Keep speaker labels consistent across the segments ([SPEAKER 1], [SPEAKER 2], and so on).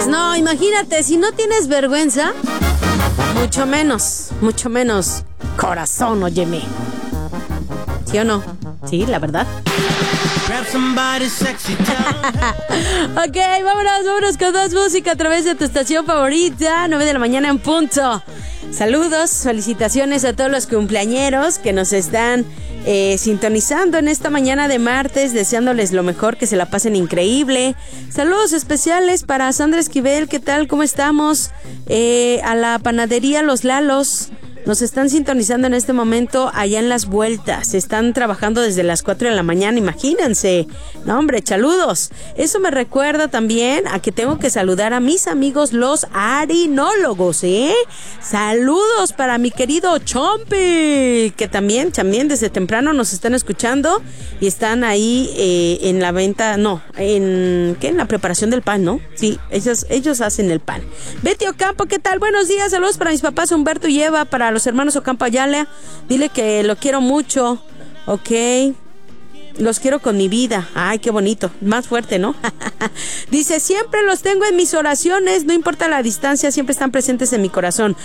[SPEAKER 1] Pues no, imagínate, si no tienes vergüenza, mucho menos corazón, óyeme. ¿Sí o no? Sí, la verdad. Ok, vámonos con más música a través de tu estación favorita, 9 de la mañana en punto. Saludos, felicitaciones a todos los cumpleañeros que nos están sintonizando en esta mañana de martes, deseándoles lo mejor, que se la pasen increíble. Saludos especiales para Sandra Esquivel, ¿qué tal? ¿Cómo estamos? A la panadería Los Lalos. Nos están sintonizando en este momento allá en Las Vueltas. Están trabajando desde las 4 de la mañana, imagínense. No, hombre, saludos. Eso me recuerda también a que tengo que saludar a mis amigos los harinólogos, ¿eh? Saludos para mi querido Chompi, que también desde temprano nos están escuchando y están ahí en la venta, en la preparación del pan, ¿no? Sí, ellos hacen el pan. Betty Ocampo, ¿qué tal? Buenos días, saludos para mis papás Humberto y Eva, para los hermanos Ocampo Ayala, dile que lo quiero mucho, ok, los quiero con mi vida. Ay, qué bonito, más fuerte, ¿no? Dice, siempre los tengo en mis oraciones, no importa la distancia, siempre están presentes en mi corazón.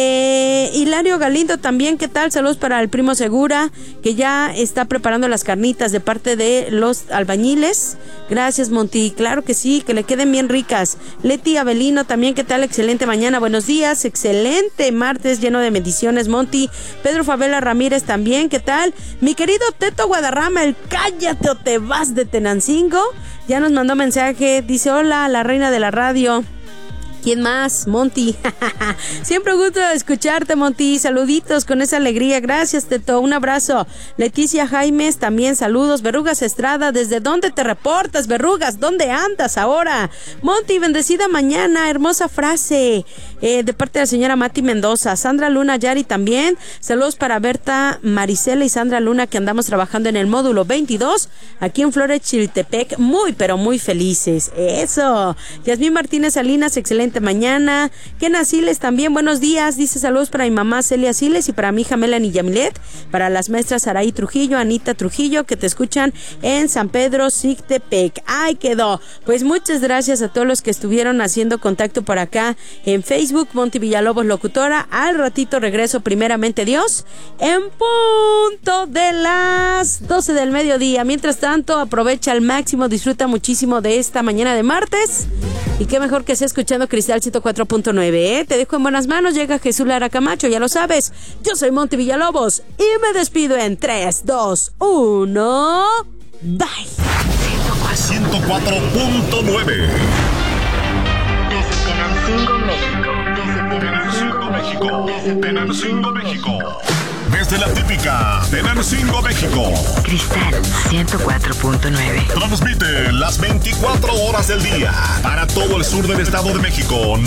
[SPEAKER 1] Hilario Galindo también, ¿qué tal? Saludos para el primo Segura, que ya está preparando las carnitas de parte de los albañiles. Gracias, Monty, claro que sí, que le queden bien ricas. Leti Avelino también, ¿qué tal? Excelente mañana, buenos días, excelente martes lleno de bendiciones, Monty. Pedro Favela Ramírez también, ¿qué tal? Mi querido Teto Guadarrama, el cállate o te vas de Tenancingo, ya nos mandó mensaje, dice, hola, la reina de la radio. ¿Quién más? Monty. Siempre un gusto escucharte, Monty. Saluditos con esa alegría. Gracias, Teto. Un abrazo. Leticia Jaimes, también saludos. Verrugas Estrada, ¿desde dónde te reportas, Verrugas? ¿Dónde andas ahora? Monty, bendecida mañana. Hermosa frase. De parte de la señora Mati Mendoza. Sandra Luna Yari también. Saludos para Berta Maricela y Sandra Luna, que andamos trabajando en el módulo 22, aquí en Flores Chiltepec. Muy, pero muy felices. Eso. Yasmín Martínez Salinas, excelente mañana. Kena Siles también, buenos días, dice saludos para mi mamá Celia Siles y para mi hija Melanie Yamilet, para las maestras Araí Trujillo, Anita Trujillo, que te escuchan en San Pedro Xiltepec. Ay, quedó. Pues muchas gracias a todos los que estuvieron haciendo contacto por acá en Facebook. Monty Villalobos locutora. Al ratito regreso, primeramente Dios, en punto de las 12 del mediodía. Mientras tanto, aprovecha al máximo, disfruta muchísimo de esta mañana de martes, y qué mejor que sea escuchando Cristal 104.9, ¿eh? Te dejo en buenas manos, llega Jesús Lara Camacho, ya lo sabes. Yo soy Monty Villalobos y me despido en 3, 2, 1. Bye.
[SPEAKER 2] 104.9. Tenancingo, México. Desde la típica Tenancingo, México.
[SPEAKER 3] Cristal 104.9.
[SPEAKER 2] Transmite las 24 horas del día para todo el sur del Estado de México.